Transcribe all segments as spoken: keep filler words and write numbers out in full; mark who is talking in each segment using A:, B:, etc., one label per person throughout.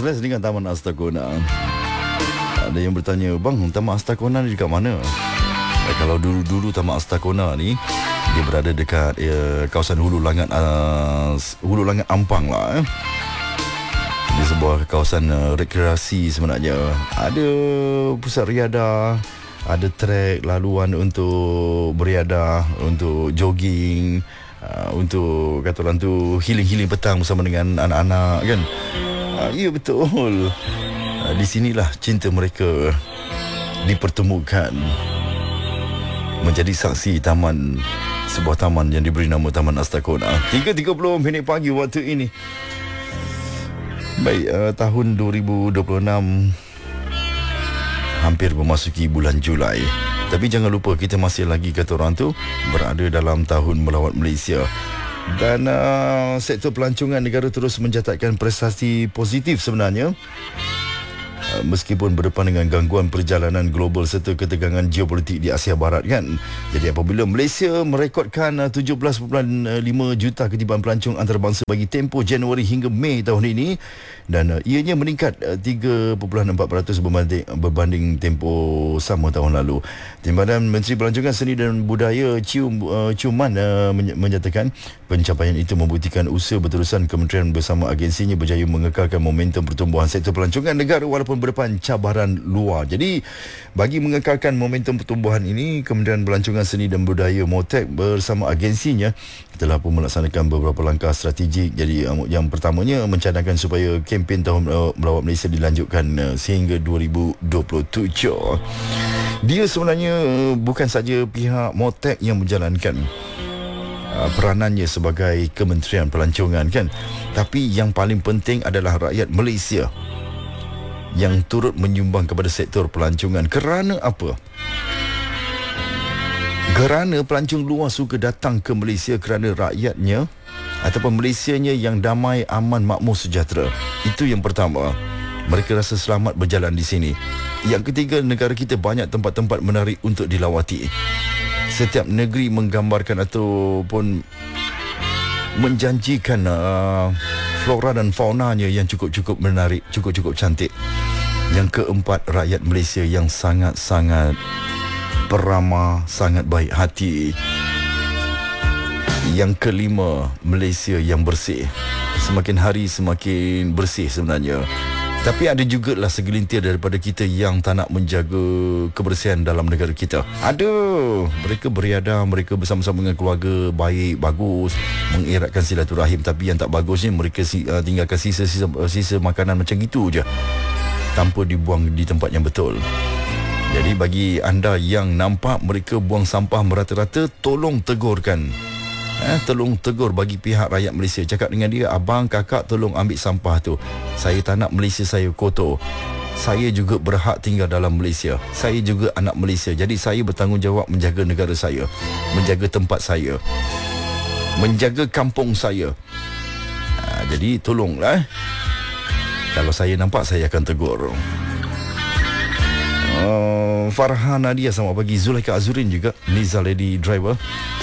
A: Selesa dengan Taman Astakona. Ada yang bertanya, bang, Taman Astakona ni dekat mana? Eh, kalau dulu-dulu Taman Astakona ni dia berada dekat eh, kawasan Hulu Langat uh, Hulu Langat Ampang lah eh. Di sebuah kawasan uh, rekreasi sebenarnya. Ada pusat riadah, ada trek laluan untuk beriadah, untuk jogging, uh, untuk kata orang tu healing-healing petang bersama dengan anak-anak kan. Uh, ya betul. Uh, di sinilah cinta mereka dipertemukan menjadi saksi taman, sebuah taman yang diberi nama Taman Astakona. tiga tiga puluh minit pagi waktu ini. Baik, uh, tahun dua ribu dua puluh enam hampir memasuki bulan Julai. Tapi jangan lupa kita masih lagi, kata orang tu, berada dalam tahun melawat Malaysia. Dan uh, sektor pelancongan negara terus mencatatkan prestasi positif sebenarnya. Meskipun berdepan dengan gangguan perjalanan global serta ketegangan geopolitik di Asia Barat kan. Jadi apabila Malaysia merekodkan tujuh belas perpuluhan lima juta ketiban pelancong antarabangsa bagi tempoh Januari hingga Mei tahun ini, dan ianya meningkat tiga perpuluhan empat peratus berbanding, berbanding tempoh sama tahun lalu. Timbalan Menteri Pelancongan Seni dan Budaya Cium, uh, Ciuman uh, menyatakan pencapaian itu membuktikan usaha berterusan kementerian bersama agensinya berjaya mengekalkan momentum pertumbuhan sektor pelancongan negara walaupun berdepan cabaran luar. Jadi bagi mengekalkan momentum pertumbuhan ini, Kementerian Pelancongan Seni dan Budaya MOTEK bersama agensinya telah pun melaksanakan beberapa langkah strategik. Jadi yang pertamanya mencadangkan supaya kempen Tahun Melawat Malaysia dilanjutkan sehingga dua ribu dua puluh tujuh. Dia sebenarnya bukan saja pihak MOTEK yang menjalankan peranannya sebagai Kementerian Pelancongan kan, tapi yang paling penting adalah rakyat Malaysia yang turut menyumbang kepada sektor pelancongan. Kerana apa? Kerana pelancong luar suka datang ke Malaysia kerana rakyatnya ataupun Malaysianya yang damai, aman, makmur, sejahtera. Itu yang pertama. Mereka rasa selamat berjalan di sini. Yang ketiga, negara kita banyak tempat-tempat menarik untuk dilawati. Setiap negeri menggambarkan ataupun menjanjikan uh, flora dan faunanya yang cukup-cukup menarik, cukup-cukup cantik. Yang keempat, rakyat Malaysia yang sangat-sangat peramah, sangat baik hati. Yang kelima, Malaysia yang bersih. Semakin hari semakin bersih sebenarnya. Tapi ada juga lah segelintir daripada kita yang tak nak menjaga kebersihan dalam negara kita. Ada, mereka beriadah, mereka bersama-sama dengan keluarga, baik, bagus, mengeratkan silaturahim. Tapi yang tak bagusnya, mereka uh, tinggalkan sisa-sisa sisa makanan macam itu je, tanpa dibuang di tempat yang betul. Jadi bagi anda yang nampak mereka buang sampah merata-rata, tolong tegurkan. Eh, tolong tegur bagi pihak rakyat Malaysia. Cakap dengan dia, abang, kakak, tolong ambil sampah tu. Saya tak nak Malaysia saya kotor. Saya juga berhak tinggal dalam Malaysia. Saya juga anak Malaysia. Jadi saya bertanggungjawab menjaga negara saya, menjaga tempat saya, menjaga kampung saya. Ha, jadi tolonglah. Kalau saya nampak, saya akan tegur. Uh, Farhan Nadia, selamat pagi. Zulaika Azurin juga, Niza Lady Driver.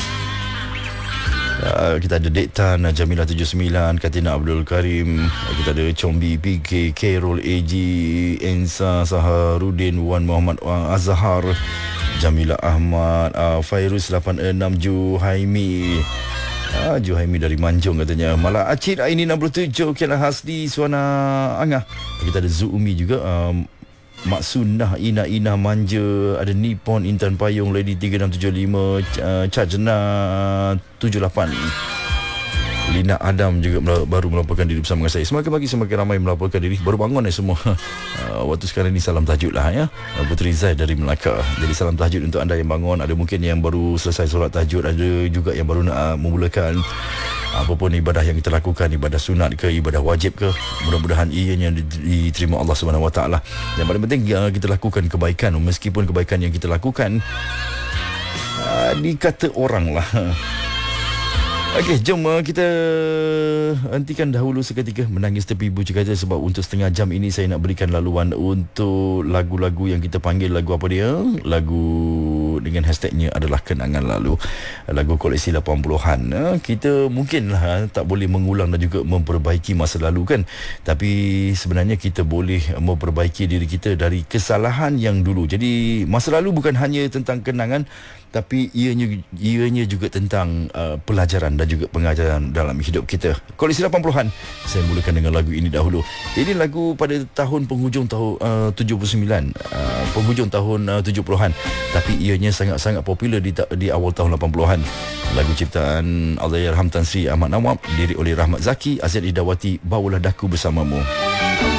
A: Uh, kita ada Dektan, Jamilah tujuh puluh sembilan, Katina Abdul Karim. uh, Kita ada Combi, P K, Carol, A G, Ensa, Saharudin, Wan Muhammad, Wan Azhar, Jamilah Ahmad, uh, Fairuz lapan enam, Juhaimi. Ah, Juhaimi dari Manjung katanya. Malah Acid Aini enam puluh tujuh, Kiala Hasdi, Suana Angah. Kita ada Zuumi juga, um, Mak Sunnah, Ina Ina Manja, ada Nippon, Intan Payung, Lady tiga enam tujuh lima, uh, Chajna tujuh lapan. Lina Adam juga mel- baru melaporkan diri bersama dengan saya. Semakin pagi semakin ramai melaporkan diri. Baru bangun eh semua. Uh, waktu sekarang ni salam tahajud lah ya. Uh, Puteri Zaid dari Melaka. Jadi salam tahajud untuk anda yang bangun. Ada mungkin yang baru selesai solat tahajud, ada juga yang baru nak uh, memulakan. Apapun ibadah yang kita lakukan, ibadah sunat ke, ibadah wajib ke, mudah-mudahan ianya diterima Allah Subhanahu Wa Taala. Yang paling penting uh, kita lakukan kebaikan, meskipun kebaikan yang kita lakukan uh, dikata orang lah. Okey, jom uh, kita hentikan dahulu seketika menangis tepi bucu kaca, sebab untuk setengah jam ini saya nak berikan laluan untuk lagu-lagu yang kita panggil lagu apa dia? Lagu dengan hashtagnya adalah kenangan lalu. Lagu koleksi lapan puluhan. Uh, kita mungkinlah uh, tak boleh mengulang dan juga memperbaiki masa lalu kan. Tapi sebenarnya kita boleh memperbaiki diri kita dari kesalahan yang dulu. Jadi masa lalu bukan hanya tentang kenangan, tapi ianya ianya juga tentang uh, pelajaran dan juga pengajaran dalam hidup kita. Koleksi lapan puluhan, saya mulakan dengan lagu ini dahulu. Ini lagu pada tahun penghujung tahun uh, tujuh puluh sembilan, uh, penghujung tahun uh, tujuh puluhan, tapi ianya sangat-sangat popular di di awal tahun lapan puluhan. Lagu ciptaan Allahyarham Tan Sri Ahmad Nawab, diri oleh Rahmat Zaki, Aziz Idawati, Bawalah Daku Bersamamu.